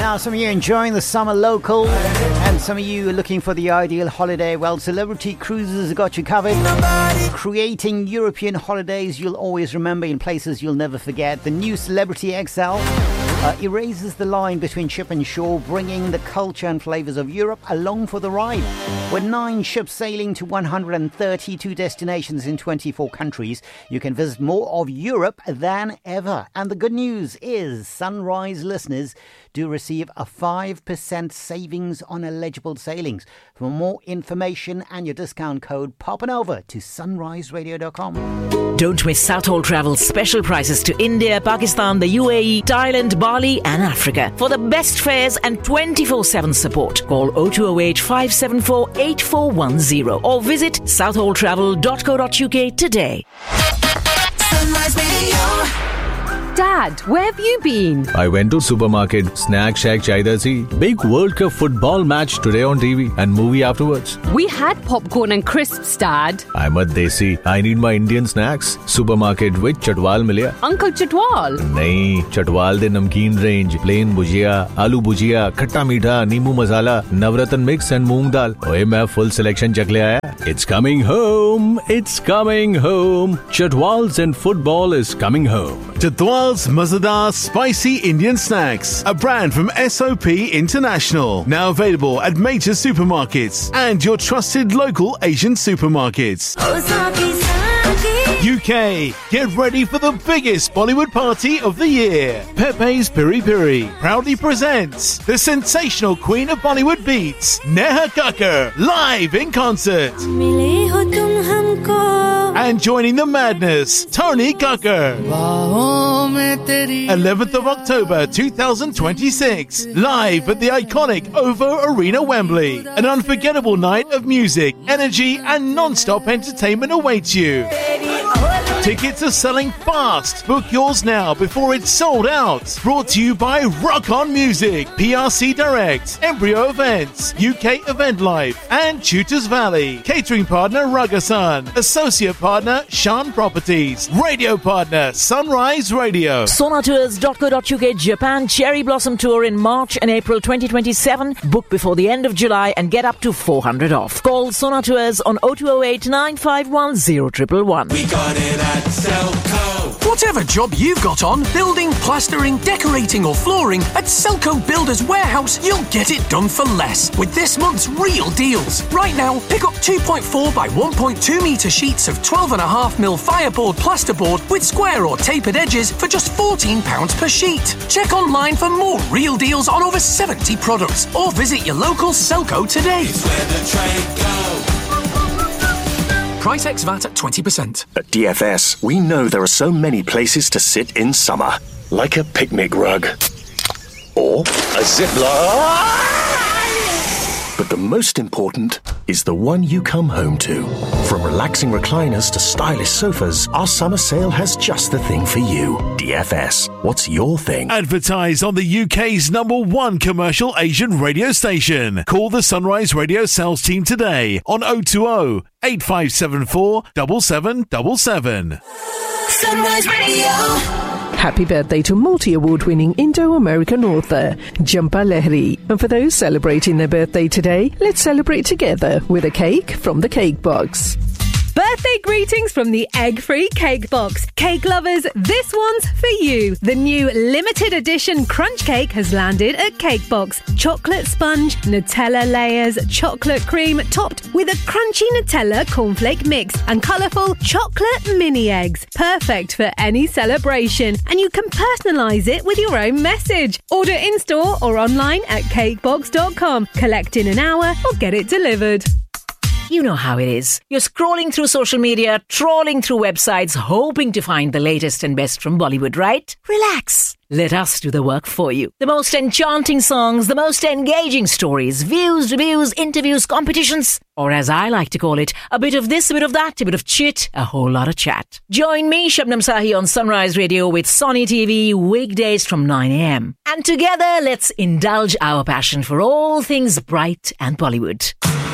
Now, some of you enjoying the summer local, and some of you are looking for the ideal holiday. Well, Celebrity Cruises have got you covered. Creating European holidays you'll always remember in places you'll never forget. The new Celebrity XL erases the line between ship and shore, bringing the culture and flavours of Europe along for the ride. With 9 ships sailing to 132 destinations in 24 countries, you can visit more of Europe than ever. And the good news is Sunrise listeners do receive a 5% savings on eligible sailings. For more information and your discount code, pop on over to sunriseradio.com. Don't miss Southall Travel's special prices to India, Pakistan, the UAE, Thailand, Bali and Africa. For the best fares and 24/7 support, call 0208 574 8410 or visit southalltravel.co.uk today. Sunrise Radio. Dad, where have you been? I went to supermarket, Snack Shack Chaida si. Big World Cup football match today on TV and movie afterwards. We had popcorn and crisps, Dad. I'm a desi. I need my Indian snacks. Supermarket with Chatwal milya. Uncle Chatwal? Nahi, Chatwal de namkeen range, plain bhujia, aloo bhujia, khatta meetha, neemu masala, navratan mix and moong dal. Oye, main full selection chak le aaya. It's coming home. It's coming home. Chatwal's and football is coming home. Chatwal's Mazadar Spicy Indian Snacks, a brand from SOP International. Now available at major supermarkets and your trusted local Asian supermarkets. UK, get ready for the biggest Bollywood party of the year. Pepe's Piri Piri proudly presents the sensational queen of Bollywood beats, Neha Kakkar, live in concert. And joining the madness, Tony Kakkar. 11th of October 2026, live at the iconic OVO Arena, Wembley. An unforgettable night of music, energy and non-stop entertainment awaits you. Tickets are selling fast. Book yours now before it's sold out. Brought to you by Rock On Music, PRC Direct, Embryo Events, UK Event Life, and Tutors Valley. Catering partner Ragasan. Associate partner Shan Properties. Radio partner Sunrise Radio. Sonatours.co.uk Japan Cherry Blossom Tour in March and April 2027. Book before the end of July and get up to 400 off. Call Sonatours on 0208 951 0111. We got it at Selco. Whatever job you've got on, building, plastering, decorating or flooring, at Selco Builders Warehouse you'll get it done for less with this month's real deals. Right now, pick up 2.4 by 1.2 metre sheets of 12.5mm fireboard plasterboard with square or tapered edges for just £14 per sheet. Check online for more real deals on over 70 products or visit your local Selco today. It's where the trade goes. Price ex VAT at 20%. At DFS, we know there are so many places to sit in summer. Like a picnic rug. Or a zipline. But the most important is the one you come home to. From relaxing recliners to stylish sofas, our summer sale has just the thing for you. DFS, what's your thing? Advertise on the UK's #1 commercial Asian radio station. Call the Sunrise Radio sales team today on 020 8574 7777. Sunrise Radio. Happy birthday to multi-award-winning Indo-American author Jhumpa Lahiri. And for those celebrating their birthday today, let's celebrate together with a cake from the Cake Box. Birthday greetings from the Egg-Free Cake Box. Cake lovers, this one's for you. The new limited edition crunch cake has landed at Cake Box. Chocolate sponge, Nutella layers, chocolate cream, topped with a crunchy Nutella cornflake mix and colourful chocolate mini eggs. Perfect for any celebration. And you can personalise it with your own message. Order in-store or online at cakebox.com. Collect in an hour or get it delivered. You know how it is. You're scrolling through social media, trawling through websites, hoping to find the latest and best from Bollywood, right? Relax. Let us do the work for you. The most enchanting songs, the most engaging stories, views, reviews, interviews, competitions, or as I like to call it, a bit of this, a bit of that, a bit of chit, a whole lot of chat. Join me, Shabnam Sahi, on Sunrise Radio with Sonny TV weekdays from 9 a.m. And together, let's indulge our passion for all things bright and Bollywood.